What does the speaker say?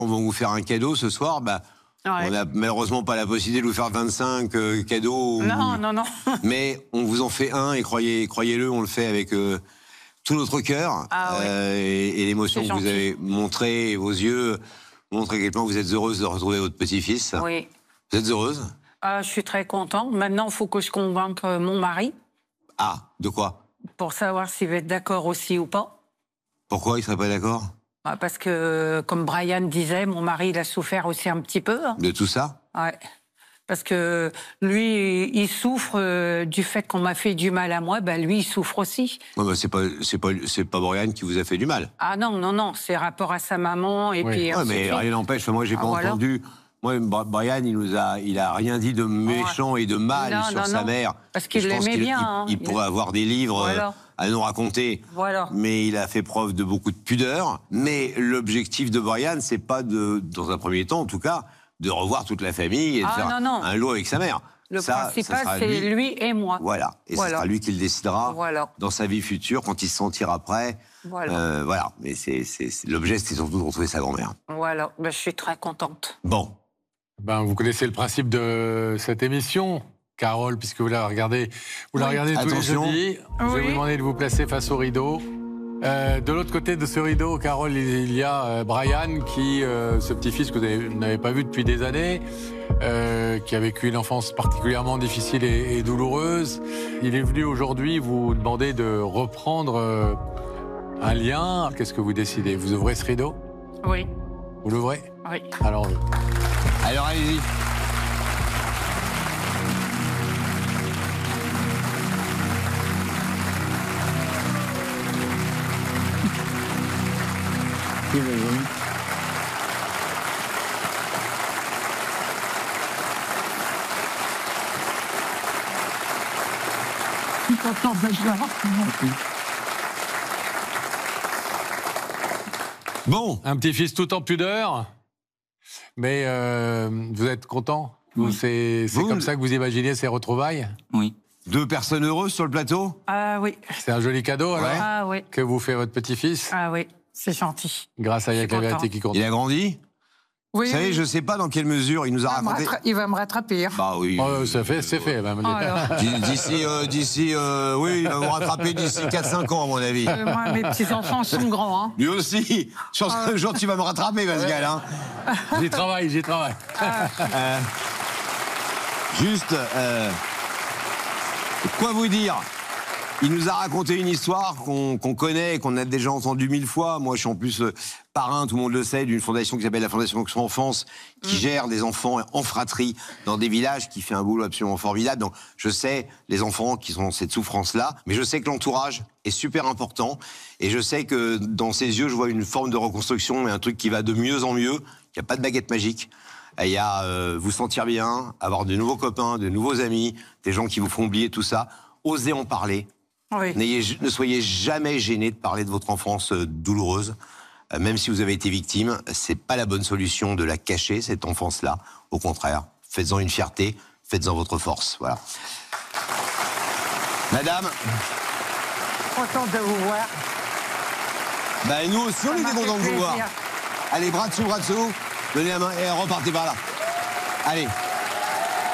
On va vous faire un cadeau ce soir. Bah, on n'a malheureusement pas la possibilité de vous faire 25 cadeaux. Non, non, non. Mais on vous en fait un et croyez-le, on le fait avec tout notre cœur. Et l'émotion que vous avez montrée, vos yeux montrent à quel point vous êtes heureuse de retrouver votre petit-fils. Oui. Vous êtes heureuse? Je suis très contente. Maintenant, il faut que je convainque mon mari. Ah, de quoi? Pour savoir s'il va être d'accord aussi ou pas. Pourquoi il ne serait pas d'accord? Parce que, comme Brian disait, mon mari, il a souffert aussi un petit peu. Hein. De tout ça? Ouais. Parce que lui, il souffre du fait qu'on m'a fait du mal à moi. Ben lui, il souffre aussi. Ouais, bah c'est pas Brian qui vous a fait du mal. Ah non, non, non. C'est rapport à sa maman et puis. Ouais, mais rien n'empêche. Moi, j'ai pas entendu. Moi, Brian, il a rien dit de méchant et de mal sur sa mère. Parce qu'il l'aimait bien. Hein. Il pourrait avoir des livres à nous raconter. Mais il a fait preuve de beaucoup de pudeur. Mais l'objectif de Brian, c'est pas dans un premier temps, en tout cas, de revoir toute la famille et de faire un lot avec sa mère. Le principal, c'est lui et moi. Voilà. Et ce sera lui qui le décidera dans sa vie future, quand il se sentira prêt. Voilà. Mais l'objet, c'est surtout de retrouver sa grand-mère. Voilà. Ben, je suis très contente. Bon. Ben, vous connaissez le principe de cette émission, Carole, puisque vous la regardez, tous les jeudis. Je vais vous demander de vous placer face au rideau. De l'autre côté de ce rideau, Carole, il y a Brian, ce petit-fils que vous n'avez pas vu depuis des années, qui a vécu une enfance particulièrement difficile et douloureuse. Il est venu aujourd'hui vous demander de reprendre un lien. Qu'est-ce que vous décidez? Vous ouvrez ce rideau? Oui. Vous l'ouvrez? Oui. Alors, allez-y. Bon, un petit-fils tout en pudeur, mais vous êtes content? C'est comme ça que vous imaginez ces retrouvailles? Oui. Deux personnes heureuses sur le plateau? Ah oui. C'est un joli cadeau, alors? Ah oui. Que vous fait votre petit-fils? Ah oui, c'est gentil. Grâce à Y'a la vérité qui compte. Il a grandi? Oui. Vous savez, je ne sais pas dans quelle mesure il nous a raconté. Il va me rattraper. Hein. Bah oui. C'est fait. D'ici, oui, il va vous rattraper d'ici 4-5 ans, à mon avis. Moi, mes petits-enfants sont grands. Hein. Lui aussi. Je pense qu'un jour, tu vas me rattraper, Pascal. Hein. J'y travaille. Juste, quoi vous dire? Il nous a raconté une histoire qu'on connaît, qu'on a déjà entendue 1000 fois. Moi, je suis en plus parrain, tout le monde le sait, d'une fondation qui s'appelle la Fondation Action Enfance, qui gère des enfants en fratrie dans des villages, qui fait un boulot absolument formidable. Donc, je sais les enfants qui sont dans cette souffrance-là, mais je sais que l'entourage est super important. Et je sais que dans ses yeux, je vois une forme de reconstruction et un truc qui va de mieux en mieux. Il n'y a pas de baguette magique. Il y a vous sentir bien, avoir de nouveaux copains, de nouveaux amis, des gens qui vous font oublier tout ça. Osez en parler. Oui. Ne soyez jamais gênés de parler de votre enfance douloureuse. Même si vous avez été victime, c'est pas la bonne solution de la cacher, cette enfance-là. Au contraire, faites-en une fierté, faites-en votre force. Voilà. Madame. Content de vous voir. Ben, nous aussi, on était contents de vous voir. Allez, bras dessous. Donnez la main et repartez par là. Allez.